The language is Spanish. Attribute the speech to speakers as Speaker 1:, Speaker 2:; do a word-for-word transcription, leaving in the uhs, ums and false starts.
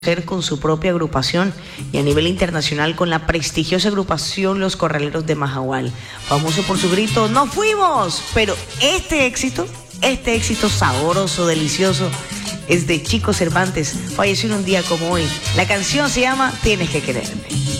Speaker 1: con su propia agrupación y a nivel internacional con la prestigiosa agrupación Los Corraleros de Majagual, famoso por su grito "¡No fuimos!". Pero este éxito, este éxito sabroso, delicioso, es de Chico Cervantes, falleció en un día como hoy. La canción se llama Tienes que quererme.